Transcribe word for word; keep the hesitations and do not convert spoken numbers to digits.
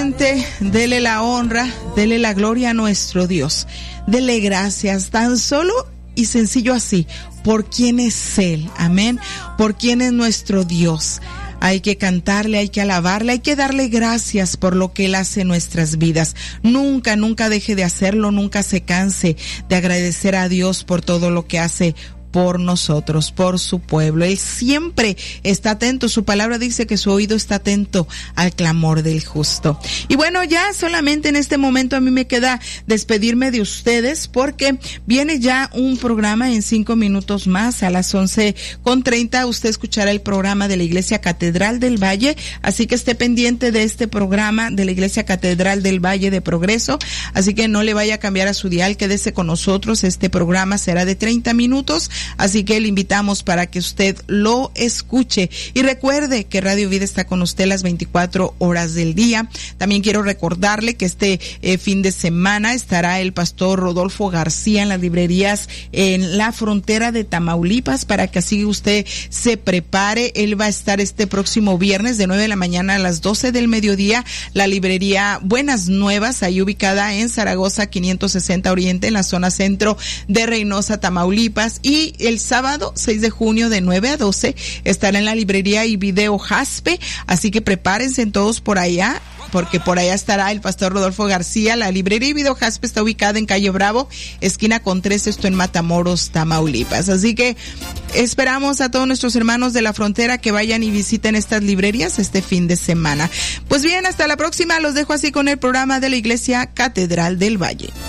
solamente dele la honra, dele la gloria a nuestro Dios. Dele gracias, tan solo y sencillo así, por quién es Él, amén, por quién es nuestro Dios. Hay que cantarle, hay que alabarle, hay que darle gracias por lo que Él hace en nuestras vidas. Nunca, nunca deje de hacerlo, nunca se canse de agradecer a Dios por todo lo que hace por nosotros, por su pueblo. Él siempre está atento. Su palabra dice que su oído está atento al clamor del justo. Y bueno, ya solamente en este momento a mí me queda despedirme de ustedes, porque viene ya un programa en cinco minutos más. A las once con treinta usted escuchará el programa de la Iglesia Catedral del Valle, así que esté pendiente de este programa de la Iglesia Catedral del Valle de Progreso, así que no le vaya a cambiar a su dial, quédese con nosotros. Este programa será de treinta minutos, así que le invitamos para que usted lo escuche. Y recuerde que Radio Vida está con usted las veinticuatro horas del día. También quiero recordarle que este eh, fin de semana estará el pastor Rodolfo García en las librerías en la frontera de Tamaulipas, para que así usted se prepare. Él va a estar este próximo viernes de nueve de la mañana a las doce del mediodía. La librería Buenas Nuevas, ahí ubicada en Zaragoza quinientos sesenta Oriente, en la zona centro de Reynosa, Tamaulipas. Y el sábado seis de junio de nueve a doce estará en la librería y video Jaspe, así que prepárense todos por allá, porque por allá estará el pastor Rodolfo García. La librería y video Jaspe está ubicada en calle Bravo, esquina con tres, esto en Matamoros, Tamaulipas. Así que esperamos a todos nuestros hermanos de la frontera que vayan y visiten estas librerías este fin de semana. Pues bien, hasta la próxima. Los dejo así con el programa de la Iglesia Catedral del Valle.